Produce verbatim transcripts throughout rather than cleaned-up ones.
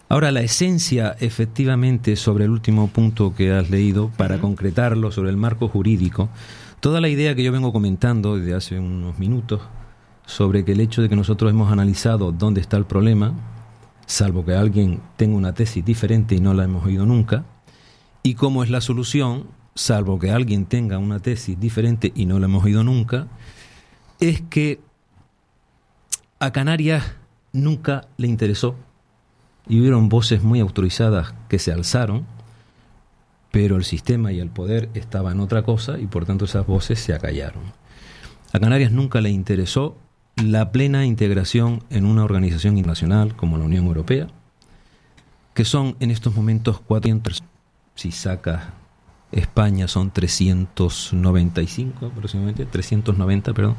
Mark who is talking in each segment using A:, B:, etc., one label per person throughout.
A: Ahora, la esencia, efectivamente, sobre el último punto que has leído, para uh-huh. concretarlo sobre el marco jurídico, toda la idea que yo vengo comentando desde hace unos minutos sobre que el hecho de que nosotros hemos analizado dónde está el problema, salvo que alguien tenga una tesis diferente y no la hemos oído nunca, y cómo es la solución, salvo que alguien tenga una tesis diferente y no la hemos oído nunca, es que a Canarias nunca le interesó. Y hubieron voces muy autorizadas que se alzaron, pero el sistema y el poder estaban en otra cosa y por tanto esas voces se acallaron. A Canarias nunca le interesó la plena integración en una organización internacional como la Unión Europea, que son en estos momentos cuatrocientos, si sacas España son trescientos noventa y cinco aproximadamente, trescientos noventa, perdón.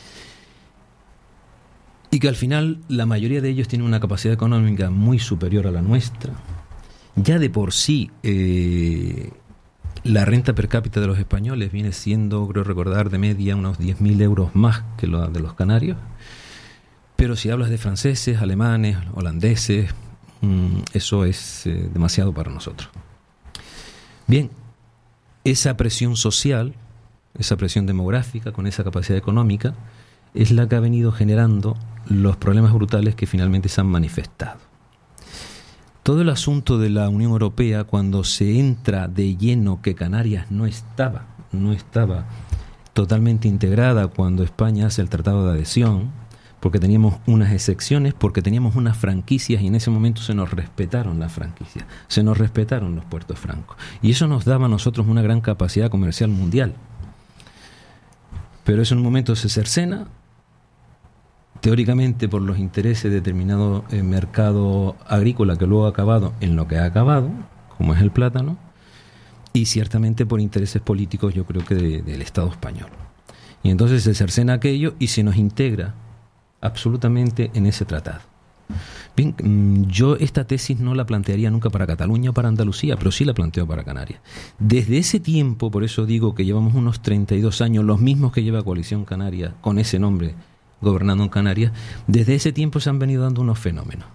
A: Y que al final la mayoría de ellos tienen una capacidad económica muy superior a la nuestra. Ya de por sí eh, la renta per cápita de los españoles viene siendo, creo recordar, de media unos diez mil euros más que la de los canarios. Pero si hablas de franceses, alemanes, holandeses, mmm, eso es eh, demasiado para nosotros. Bien, esa presión social, esa presión demográfica con esa capacidad económica, es la que ha venido generando los problemas brutales que finalmente se han manifestado. Todo el asunto de la Unión Europea, cuando se entra de lleno que Canarias no estaba, no estaba totalmente integrada cuando España hace el tratado de adhesión, porque teníamos unas excepciones, porque teníamos unas franquicias y en ese momento se nos respetaron las franquicias, se nos respetaron los puertos francos. Y eso nos daba a nosotros una gran capacidad comercial mundial. Pero eso en un momento se cercena, teóricamente por los intereses de determinado eh, mercado agrícola que luego ha acabado en lo que ha acabado, como es el plátano, y ciertamente por intereses políticos, yo creo que de, del Estado español. Y entonces se cercena aquello y se nos integra absolutamente en ese tratado. Bien, yo esta tesis no la plantearía nunca para Cataluña o para Andalucía, pero sí la planteo para Canarias. Desde ese tiempo, por eso digo que llevamos unos treinta y dos años, los mismos que lleva Coalición Canaria, con ese nombre, gobernando en Canarias, desde ese tiempo se han venido dando unos fenómenos.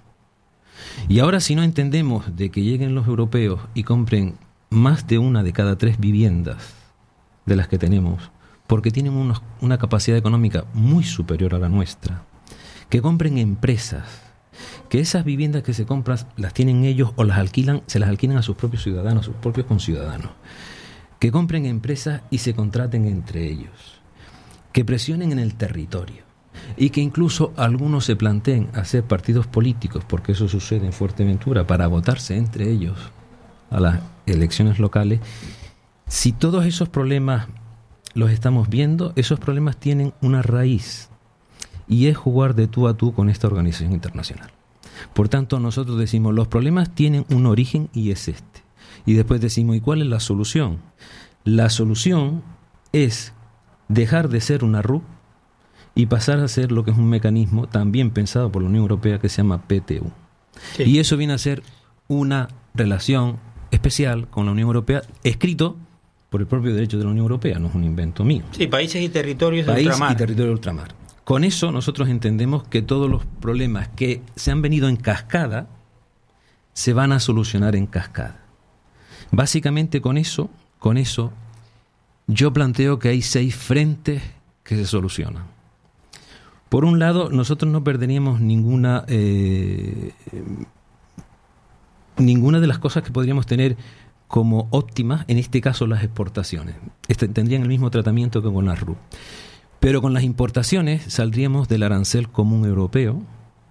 A: Y ahora, si no entendemos de que lleguen los europeos y compren más de una de cada tres viviendas de las que tenemos, porque tienen unos, una capacidad económica muy superior a la nuestra, que compren empresas, que esas viviendas que se compran las tienen ellos o las alquilan, se las alquilan a sus propios ciudadanos, a sus propios conciudadanos, que compren empresas y se contraten entre ellos, que presionen en el territorio y que incluso algunos se planteen hacer partidos políticos, porque eso sucede en Fuerteventura, para votarse entre ellos a las elecciones locales. Si todos esos problemas los estamos viendo, esos problemas tienen una raíz y es jugar de tú a tú con esta organización internacional. Por tanto, nosotros decimos, los problemas tienen un origen y es este. Y después decimos, ¿y cuál es la solución? La solución es dejar de ser una R U y pasar a ser lo que es un mecanismo también pensado por la Unión Europea que se llama P T U. Sí. Y eso viene a ser una relación especial con la Unión Europea, escrito por el propio derecho de la Unión Europea, no es un invento mío.
B: Sí, países y territorios de
A: País
B: ultramar.
A: y territorio de ultramar. Con eso nosotros entendemos que todos los problemas que se han venido en cascada se van a solucionar en cascada. Básicamente con eso, con eso, yo planteo que hay seis frentes que se solucionan. Por un lado, nosotros no perderíamos ninguna eh, ninguna de las cosas que podríamos tener como óptimas, en este caso las exportaciones. Este, tendrían el mismo tratamiento que con la R U. Pero con las importaciones saldríamos del arancel común europeo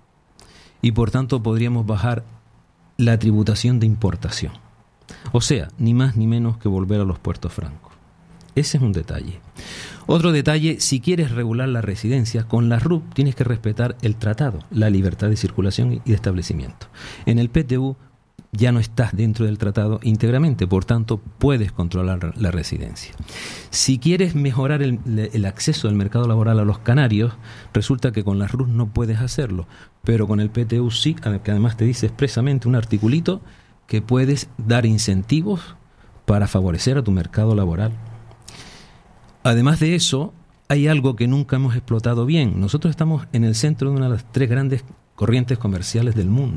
A: y por tanto podríamos bajar la tributación de importación. O sea, ni más ni menos que volver a los puertos francos. Ese es un detalle. Otro detalle, si quieres regular la residencia, con la R U P tienes que respetar el tratado, la libertad de circulación y de establecimiento. En el P T U ya no estás dentro del tratado íntegramente, por tanto puedes controlar la residencia. Si quieres mejorar el, el acceso del mercado laboral a los canarios, resulta que con la R U no puedes hacerlo, pero con el P T U sí, que además te dice expresamente un articulito que puedes dar incentivos para favorecer a tu mercado laboral. Además de eso, hay algo que nunca hemos explotado bien. Nosotros estamos en el centro de una de las tres grandes corrientes comerciales del mundo.